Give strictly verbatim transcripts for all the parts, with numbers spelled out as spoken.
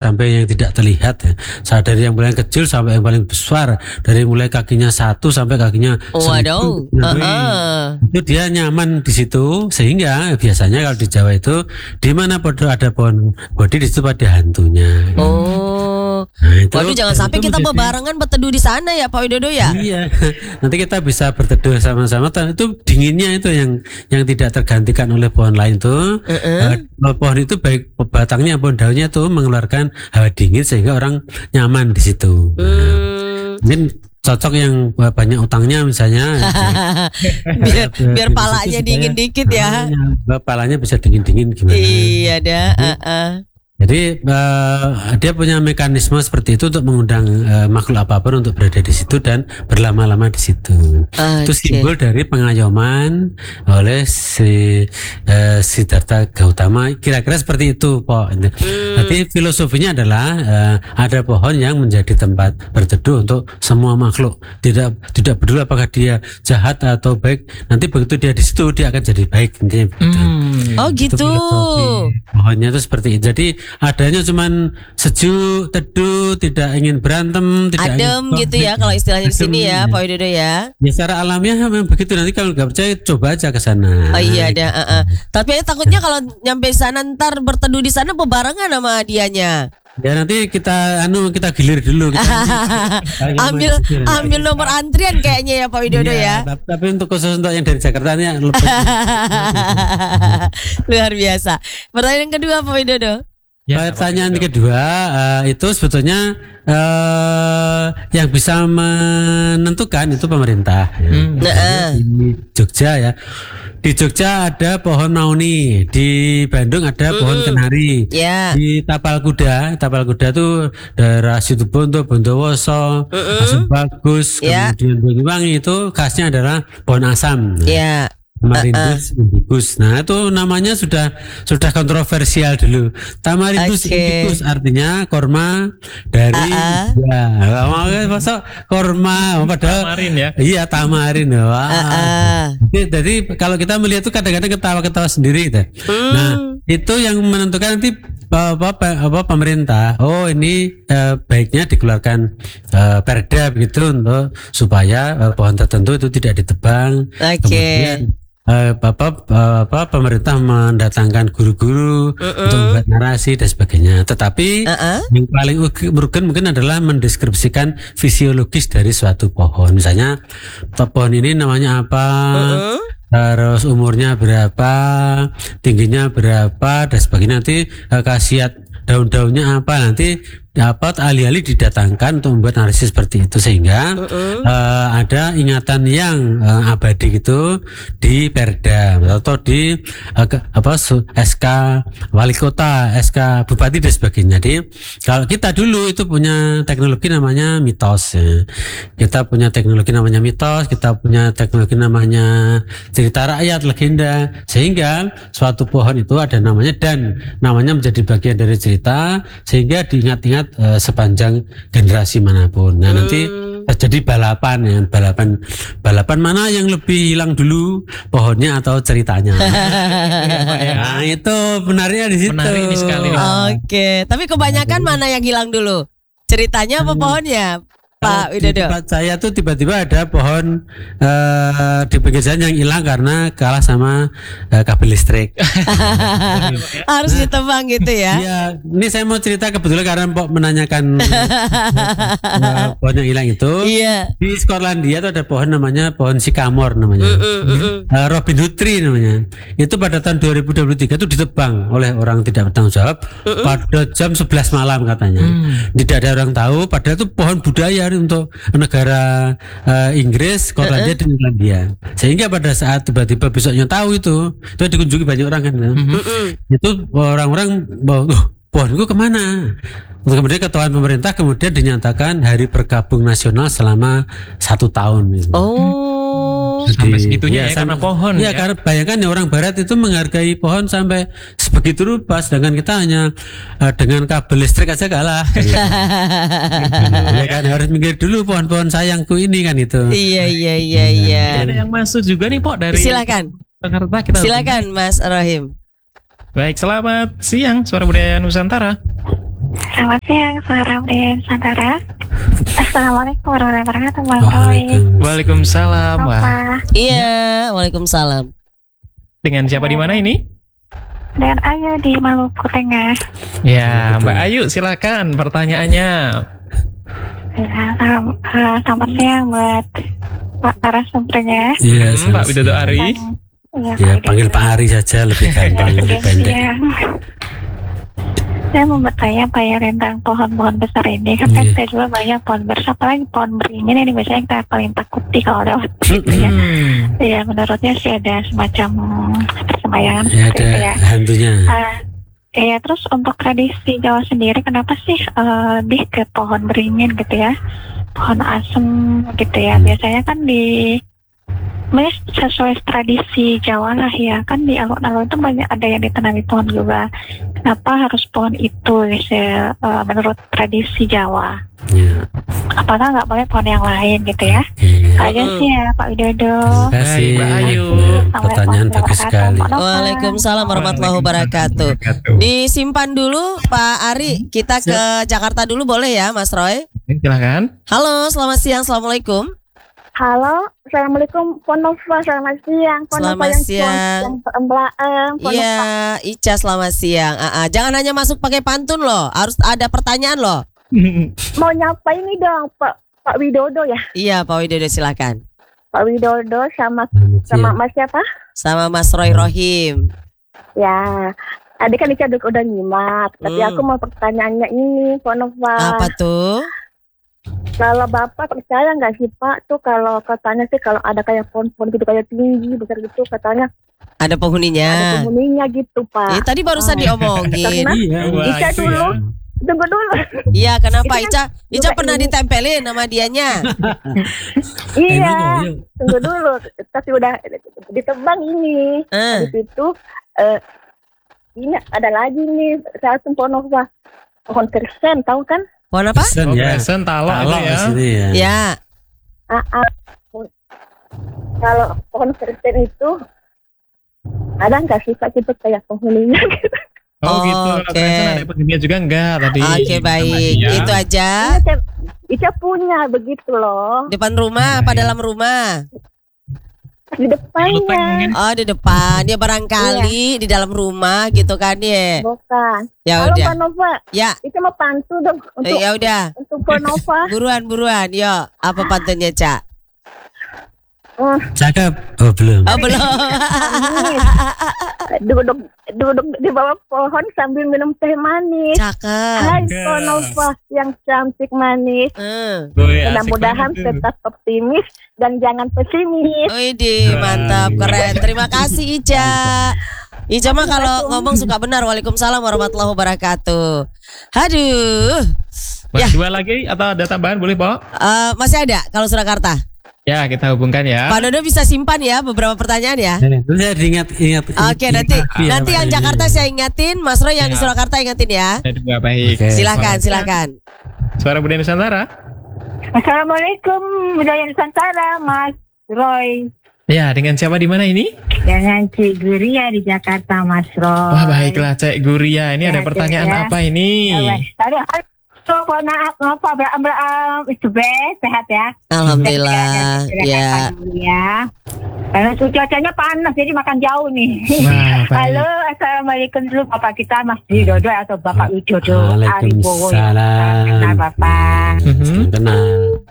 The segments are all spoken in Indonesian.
sampai yang tidak terlihat ya. Saya dari yang paling kecil sampai yang paling besar, dari mulai kakinya satu sampai kakinya waduh, uh-uh. itu dia nyaman di situ. Sehingga biasanya kalau di Jawa itu di mana ada pohon bodi di situ pada hantunya. Oh, nah, itu, waduh jangan sampai kita bebarengan berteduh di sana ya Pak Widodo ya. Iya, nanti kita bisa berteduh sama-sama. Itu dinginnya itu yang yang tidak tergantikan oleh pohon lain tuh. Uh-uh. Uh, pohon itu baik batangnya maupun daunnya tuh mengeluarkan hawa dingin sehingga orang nyaman di situ. Hmm. Mungkin cocok yang banyak utangnya misalnya. biar biar palanya dingin dikit ya. Palanya bisa dingin-dingin gimana? Iya dah. Uh-uh. Jadi uh, dia punya mekanisme seperti itu untuk mengundang uh, makhluk apapun untuk berada di situ dan berlama-lama di situ. Okay. Itu simbol dari pengayoman oleh si uh, Siddhartha Gautama. Kira-kira seperti itu, Pak. Hmm. Tapi filosofinya adalah uh, ada pohon yang menjadi tempat berteduh untuk semua makhluk. Tidak tidak peduli apakah dia jahat atau baik. Nanti begitu dia di situ dia akan jadi baik. Hmm. Oh gitu. Pohonnya itu seperti itu. Jadi adanya cuman sejuk, teduh, tidak ingin berantem, tidak adem ingin gitu ya kalau istilahnya di sini ya, Pak Widodo ya. Ya secara alamiah memang begitu. Nanti kalau nggak percaya coba aja ke sana. Oh iya ada. Uh, uh. Tapi takutnya kalau nyampe sana ntar berteduh di sana bebarengan sama dianya. Ya nanti kita anu kita gilir dulu. Kita ambil ambil nomor antrian kayaknya ya Pak Widodo ya. ya. Tapi untuk khusus untuk yang dari Jakarta ini lebih luar biasa. Pertanyaan yang kedua Pak Widodo. Ya, pertanyaan kedua uh, itu sebetulnya uh, yang bisa menentukan itu pemerintah. Hmm. Ya. Di Jogja ya, di Jogja ada pohon mauni, di Bandung ada pohon kenari, yeah. di Tapal Kuda, Tapal Kuda tuh daerah Situbondo, Bondowoso, Asam Bagus, yeah. kemudian Banyuwangi itu khasnya adalah pohon asam. Yeah. Tamarindus uh, uh. indicus. Nah itu namanya sudah sudah kontroversial dulu. Tamarindus okay. indicus artinya korma dari uh, uh. ya. Masuk korma padahal tamarin ya. Iya tamarin. Wah. Uh, uh. Jadi, jadi kalau kita melihat itu kadang-kadang ketawa-ketawa sendiri gitu. Hmm. Nah itu yang menentukan nanti apa, apa, apa pemerintah. Oh ini eh, baiknya dikeluarkan eh, perda begitu untuk supaya eh, pohon tertentu itu tidak ditebang. Okay. Kemudian Uh, Bapak, uh, apa pemerintah mendatangkan guru-guru uh-uh. untuk membuat narasi dan sebagainya. Tetapi uh-uh. yang paling urgen mungkin adalah mendeskripsikan fisiologis dari suatu pohon. Misalnya pohon ini namanya apa, uh-uh. terus umurnya berapa, tingginya berapa dan sebagainya. Nanti uh, khasiat daun-daunnya apa, nanti dapat ahli-ahli didatangkan untuk membuat analisis seperti itu sehingga uh-uh. uh, ada ingatan yang uh, abadi gitu di Perda atau di uh, apa S K wali kota, S K bupati dan sebagainya. Jadi kalau kita dulu itu punya teknologi namanya mitos ya. Kita punya teknologi namanya mitos, kita punya teknologi namanya cerita rakyat, legenda, sehingga suatu pohon itu ada namanya dan namanya menjadi bagian dari cerita sehingga diingat-ingat Uh, sepanjang generasi manapun. Nah hmm. nanti terjadi balapan ya, balapan balapan mana yang lebih hilang dulu pohonnya atau ceritanya. Nah itu menariknya di situ. Menarik ini sekali. Oke, okay. Tapi kebanyakan mana yang hilang dulu? Ceritanya apa pohonnya? Pak Widodo. Di tempat saya tuh tiba-tiba ada pohon uh, di pinggir jalan yang hilang karena kalah sama uh, kabel listrik. Harus nah, ditebang gitu ya. Iya, ini saya mau cerita kebetulan karena Pok menanyakan uh, pohon yang hilang itu. Iya. Di Skotlandia itu ada pohon namanya pohon sycamore namanya. Uh, uh, uh, uh. Robin Hood tree namanya. Itu pada tahun dua ribu dua puluh tiga itu ditebang oleh orang tidak bertanggung jawab uh, uh. pada jam sebelas malam katanya. Hmm. Tidak ada orang tahu padahal itu pohon budaya untuk negara uh, Inggris, Skotlandia uh-uh. dan Irlandia. Sehingga pada saat tiba-tiba besoknya tahu itu, itu dikunjungi banyak orang kan. Uh-uh. Itu orang-orang bahwa pohon itu kemana? Kemudian ketuaan pemerintah kemudian dinyatakan hari berkabung nasional selama satu tahun. Gitu. Oh. Sampai segitunya ya, ya karena sama pohon ya, ya karena bayangkan ya orang barat itu menghargai pohon sampai sebegitu rupa sedangkan kita hanya uh, dengan kabel listrik aja kalah. Ya kan harus mikir dulu pohon-pohon sayangku ini kan itu. Iya iya iya iya. Ada yang masuk juga nih Pok dari silakan. Jakarta kita. Silakan Mas Rahim. Baik, selamat siang Suara Budaya Nusantara. Selamat siang, Sarah dan Santara. Assalamualaikum warahmatullahi wabarakatuh, Bang Roy. Waalaikumsalam. Waalaikumsalam. Wah. Apa? Iya, waalaikumsalam. Dengan siapa di mana ini? Dan Ayu di Maluku Tengah. Ya, Mbak Ayu silakan pertanyaannya. Ya, salam- eh, selamat siang buat Pak narasumbernya. Iya, Hmm, Pak Widodo Ari. Iya, Ya, Pak panggil Widodo. Pak Ari saja lebih gampang, lebih Iya, pendek. siang. Saya mau bertanya Pak ya tentang pohon-pohon besar ini. Kan Iya. saya juga banyak pohon besar, apalagi pohon beringin ini biasanya kita paling takuti kalau lewat gitu ya. Hmm. Iya, menurutnya sih ada semacam persemayangan Ya, seperti ada itu ya. hantunya. Ah, iya, terus untuk tradisi Jawa sendiri kenapa sih eh, lebih ke pohon beringin gitu ya, pohon asem gitu ya? Biasanya kan di Mas sesuai tradisi Jawa lah ya, kan di alun-alun itu banyak ada yang ditanami pohon juga. Kenapa harus pohon itu se- eh, menurut tradisi Jawa? Ya. Apakah nggak boleh pohon yang lain gitu ya? Iya. Aja sih ya Pak Widodo. Terima kasih. Baik, Mbak Ayu. Ya, pertanyaan bagus sekali. Waalaikumsalam warahmatullahi wabarakatuh. Disimpan dulu Pak Ari, kita ke Jakarta dulu boleh ya Mas Roy? Silakan. Halo, selamat siang, assalamualaikum. Halo, assalamualaikum, Ponova, selamat siang. Selamat siang. Iya, Ica selamat siang. Ah, ah, jangan hanya masuk pakai pantun loh, harus ada pertanyaan loh. Mau nyapa ini dong, Pak Pak Widodo ya, Iya, Pak Widodo silakan. Pak Widodo sama Selamat sama siang. Mas siapa? Sama Mas Roy Rohim. Ya, tadi kan Ica udah udah nyimak, tapi Hmm. aku mau pertanyaannya ini, Ponova. Apa tuh? Kalau Bapak percaya nggak sih Pak tuh kalau katanya sih kalau ada kayak pohon-pohon gitu kayak tinggi besar gitu katanya Ada penghuninya. ada penghuninya gitu Pak. Eh, tadi barusan Ah. diomongin. Karena- Iya. Wah, Ica itu dulu. ya. Tunggu dulu. Iya, kenapa Itu Ica? kan Ica juga pernah ini. ditempelin sama dianya. Iya. Emang kok, yuk. Tunggu dulu. Tapi udah ditebang ini. Eh, Habis itu eh, ini ada lagi nih satu pohon apa? Pohon kersen, tahu kan? pohon apa? Pesen Oh, ya. Kresen, talok Kalau itu ya. sini ya. Ya, Ah, ah. Kalau pohon kersen itu ada nggak sih Pak tipe kayak penghuninya? Oh, gitu. Kalau Oke. Kresen ada penghuninya juga enggak tadi. oke baik. Iya. Itu aja. Ica, Ica punya begitu loh Depan rumah apa dalam rumah? di depannya. Mungkin. Oh, di depan. Dia barangkali di dalam rumah gitu kan ya. Bukan. Ya Halo udah. Pak Nova, Ya, Ica mau pantu dong eh, untuk ya udah. untuk Pak Nova. Buruan, buruan. Yo, apa pantunnya, Cak? Oh, Cakep. Oh, belum. Oh, belum. duduk duduk di bawah pohon sambil minum teh manis. Cakep. Hai Cakep. Pak Nova yang cantik manis. Hmm. Woi, asik Mudah-mudahan banget tuh. tetap optimis dan jangan pesimis. Widih, mantap, keren. Terima kasih Ica. Ica mah kalau ngomong suka benar. Waalaikumsalam warahmatullahi wabarakatuh. Aduh. Mas, Ya. dua lagi atau ada tambahan boleh, Pak? Eh, masih ada kalau Surakarta. Ya, kita hubungkan ya. Pak Dodo bisa simpan ya beberapa pertanyaan ya. Eh, Itu saya ingat ingat. Oke, nanti Iya, nanti Pak, yang ini. Jakarta saya ingatin, Mas Roy yang di Ya. Surakarta ingatin ya. Ada dua, baik. Oke. Silakan, silakan. Suara Budaya Nusantara. Assalamualaikum budaya Nusantara Mas Roy. Ya, dengan siapa di mana ini? Dengan Cik Guria di Jakarta Mas Roy. Wah, baiklah Cek Guria. Ini Ya, ada pertanyaan Cek, ya. apa ini? Tadi so maaf ngapa beram itu be sehat ya. Alhamdulillah. Ya. Ya. Karena tuh cuacanya panas jadi makan jauh nih. Wah, baik. Halo, assalamualaikum dulu Bapak kita Mas Widodo atau Bapak Widodo Aribowo. Waalaikumsalam. Kenal Bapak. Mhm. Kenal.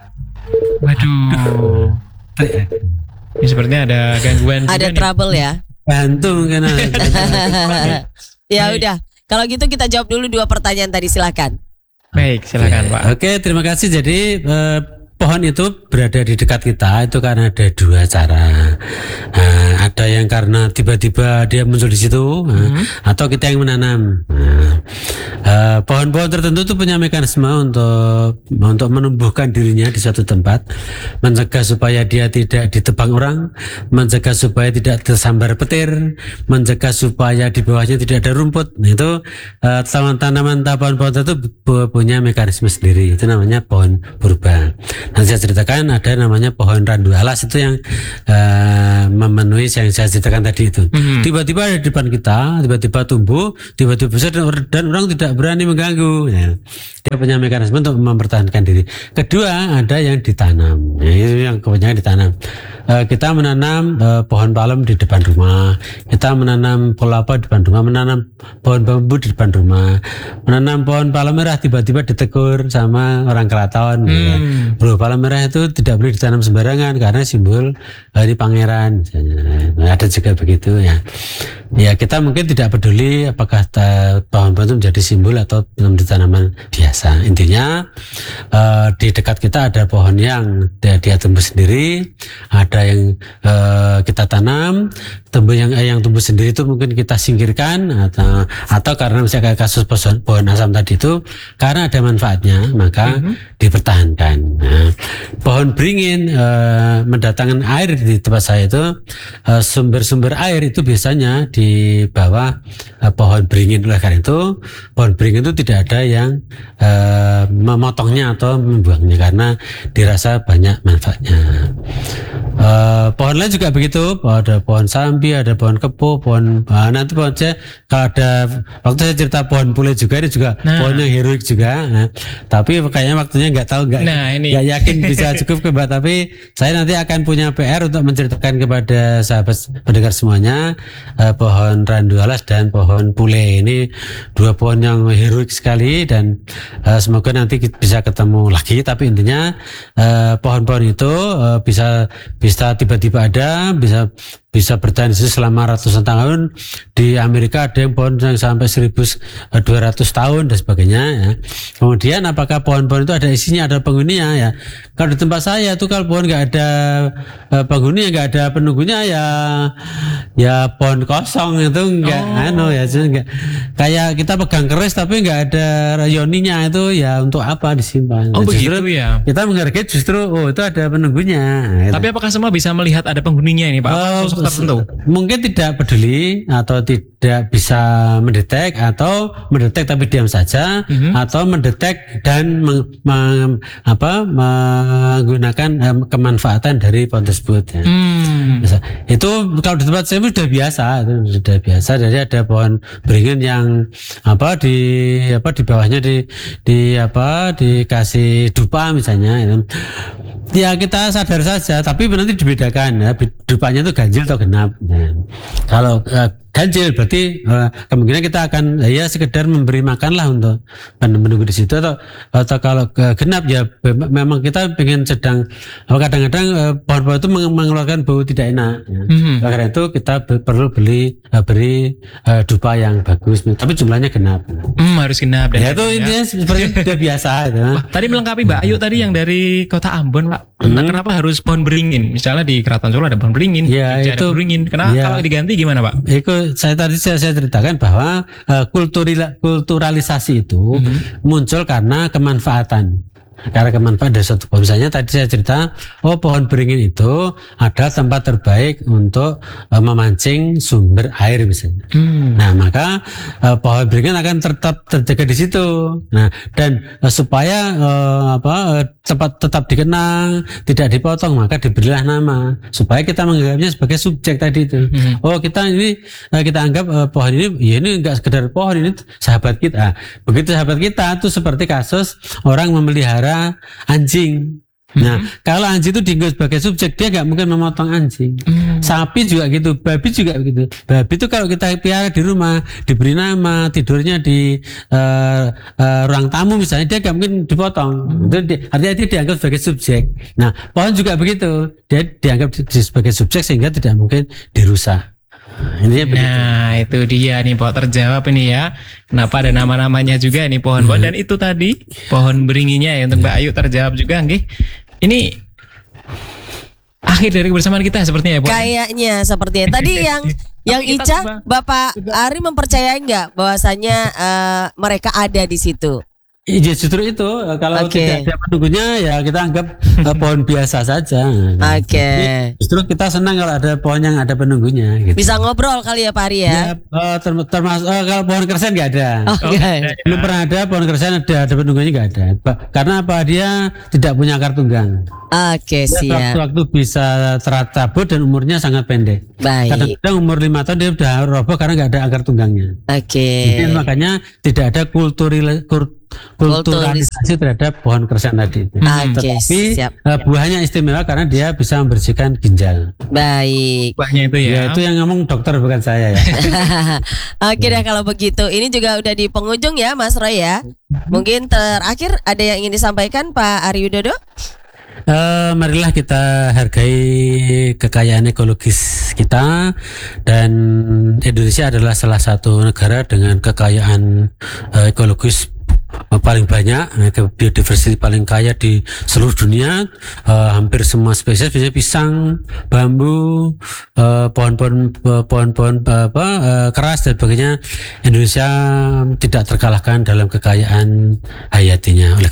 Waduh. Ini sepertinya ada gangguan juga Ada nih. trouble ya. Bantu kenal. Ya udah. Kalau gitu kita jawab dulu dua pertanyaan tadi, silakan. Baik, silakan Pak. Oke, terima kasih. Jadi eh, pohon itu berada di dekat kita itu karena ada dua cara. Nah, ada yang karena tiba-tiba dia muncul di situ, nah, atau kita yang menanam. Nah, eh, pohon-pohon tertentu itu punya mekanisme untuk untuk menumbuhkan dirinya di suatu tempat, mencegah supaya dia tidak ditebang orang, mencegah supaya tidak tersambar petir, mencegah supaya di bawahnya tidak ada rumput. Nah, itu eh, tanaman-tanaman pohon-pohon itu bu- punya mekanisme sendiri. Itu namanya pohon purba. Nanti saya ceritakan ada namanya pohon randu alas itu yang eh, memenuhi yang saya ceritakan tadi itu. Mm-hmm. Tiba-tiba ada di depan kita, tiba-tiba tumbuh, tiba-tiba besar dan, dan orang tidak berani mengganggu. Ya. Dia punya mekanisme untuk mempertahankan diri. Kedua, ada yang ditanam. Ya, itu yang kebanyakan ditanam. Uh, kita menanam uh, pohon palem di depan rumah, kita menanam kelapa di depan rumah, menanam pohon bambu di depan rumah, menanam pohon palem merah tiba-tiba ditegur sama orang keraton. Hmm. Ya. Bro, palem merah itu tidak boleh ditanam sembarangan karena simbol hari pangeran. Nah, ada juga begitu ya. Ya kita mungkin tidak peduli apakah pohon-pohon itu menjadi simbol atau menjadi tanaman biasa. Intinya uh, di dekat kita ada pohon yang dia, dia tumbuh sendiri, ada yang uh, kita tanam, tumbuh yang eh, yang tumbuh sendiri itu mungkin kita singkirkan atau atau karena misalnya kayak kasus pohon, pohon asam tadi itu karena ada manfaatnya maka mm-hmm. dipertahankan. Nah, pohon beringin uh, mendatangkan air di tempat saya itu uh, sumber-sumber air itu biasanya di bawah uh, pohon beringin. Oleh karena itu pohon beringin itu tidak ada yang uh, memotongnya atau membuangnya karena dirasa banyak manfaatnya. Uh, pohon lain juga begitu, ada pohon sambi, ada pohon kepo, pohon uh, nanti pohon saya kalau ada waktu saya cerita pohon pule juga ini juga nah. pohon yang heroik juga. Nah, tapi kayaknya waktunya nggak tahu nggak nah, nggak yakin bisa cukup ke tapi saya nanti akan punya P R untuk menceritakan kepada sahabat pendengar semuanya uh, pohon randu alas dan pohon pule ini dua pohon yang heroik sekali dan uh, semoga nanti bisa ketemu lagi. Tapi intinya uh, pohon-pohon itu uh, bisa bisa tiba-tiba ada, bisa bisa bertahan selama ratusan tahun. Di Amerika ada yang pohon yang sampai seribu dua ratus tahun dan sebagainya ya. Kemudian apakah pohon-pohon itu ada isinya, ada penghuninya ya. Kalau di tempat saya itu kalau pohon nggak ada uh, penghuni, nggak ada penunggunya ya ya pohon kosong itu enggak oh. anu ya enggak. Kayak kita pegang keris tapi nggak ada rayoninya itu ya untuk apa disimpan. Oh nah, begitu ya. Kita menghargai justru oh itu ada penunggunya. Nah, tapi apakah semua bisa melihat ada penghuninya ini Pak? Oh, tertentu. Mungkin tidak peduli atau tidak bisa mendetek atau mendetek tapi diam saja mm-hmm. atau mendetek dan meng, meng, apa, menggunakan um, kemanfaatan dari pohon tersebut ya. Mm. Itu kalau di tempat saya sudah biasa, itu sudah biasa. Jadi ada pohon beringin yang apa di apa di bawahnya di di apa dikasih dupa misalnya itu. Ya kita sadar saja, tapi nanti dibedakan ya, dupanya itu ganjil atau genap. Nah, kalau uh, ganjil berarti uh, kemungkinan kita akan ya sekedar memberi makan lah untuk menunggu di situ atau atau kalau uh, genap ya memang kita pengen sedang kadang-kadang uh, pohon-pohon itu mengeluarkan bau tidak enak. Ya. Mm-hmm. Karena itu kita be- perlu beli uh, beri uh, dupa yang bagus, tapi jumlahnya genap. Mm, harus genap. Ya itu intinya seperti sudah biasa. Gitu. Wah, tadi melengkapi Mbak Ayu tadi yang dari Kota Ambon Pak. Hmm. Kenapa harus pohon beringin? Misalnya di Keraton Solo ada pohon beringin, ya, di itu, ada beringin. Kenapa ya, kalau diganti gimana Pak? Itu saya tadi saya, saya ceritakan bahwa uh, kulturila, kulturalisasi itu hmm. muncul karena kemanfaatan. Karena kemanfaatan dari suatu pohon. Misalnya tadi saya cerita, oh pohon beringin itu adalah tempat terbaik untuk uh, memancing sumber air misalnya. Hmm. Nah maka uh, pohon beringin akan tetap terjaga di situ. Nah dan uh, supaya uh, apa uh, tempat tetap dikenang, tidak dipotong, maka diberilah nama supaya kita menganggapnya sebagai subjek tadi itu. Hmm. Oh kita ini uh, kita anggap uh, pohon ini, ya ini enggak sekedar pohon, ini sahabat kita. Begitu sahabat kita itu seperti kasus orang memelihara anjing. Nah, hmm. kalau anjing itu dianggap sebagai subjek, dia nggak mungkin memotong anjing. Hmm. Sapi juga gitu, babi juga begitu. Babi itu kalau kita pelihara di rumah, diberi nama, tidurnya di uh, uh, ruang tamu misalnya, dia nggak mungkin dipotong. Hmm. Itu di, artinya dia dianggap sebagai subjek. Nah, pohon juga begitu, dia dianggap di, sebagai subjek sehingga tidak mungkin dirusak. Ini nah begitu. Itu dia nih Pak terjawab ini ya. Kenapa ada nama-namanya juga nih pohon-pohon hmm. dan itu tadi pohon beringinnya ya untuk Mbak Ayu terjawab juga nggih. Ini akhir dari kebersamaan kita sepertinya ya Pak. Kayaknya sepertinya. Tadi yang yang Ica coba, Bapak coba. Ari mempercayai nggak bahwasanya uh, mereka ada di situ? Ya justru itu kalau Oke. tidak ada penunggunya ya kita anggap uh, pohon biasa saja. Oke. Jadi, justru kita senang kalau ada pohon yang ada penunggunya. Gitu. Bisa ngobrol kali ya Pak Ari ya. Ya, uh, term- termasuk uh, kalau pohon kersen nggak ada. Oke. Belum pernah ada pohon kersen ada ada penunggunya nggak ada. Ba- Karena apa dia tidak punya akar tunggang. Oke, Dia siap. waktu-waktu bisa tercabut dan umurnya sangat pendek. Baik. Kadang-kadang umur lima tahun dia sudah roboh karena nggak ada akar tunggangnya. Oke. Jadi makanya tidak ada kulturil, kur- kulturalisasi terhadap pohon kersen tadi. Oke, Tetapi siap. eh, buahnya istimewa karena dia bisa membersihkan ginjal. Baik. Buahnya itu Ya ya. itu yang ngomong dokter bukan saya ya. Oke deh kalau begitu. Ini juga udah di penghujung ya Mas Roy ya. Mungkin terakhir ada yang ingin disampaikan Pak Ari Widodo? Eh, marilah kita hargai kekayaan ekologis kita, dan Indonesia adalah salah satu negara dengan kekayaan eh, ekologis paling banyak, eh, biodiversitas paling kaya di seluruh dunia. Eh, hampir semua spesies, misalnya pisang, bambu, eh, pohon-pohon pohon-pohon eh, apa eh, keras dan sebagainya. Indonesia tidak terkalahkan dalam kekayaan hayatinya. Oleh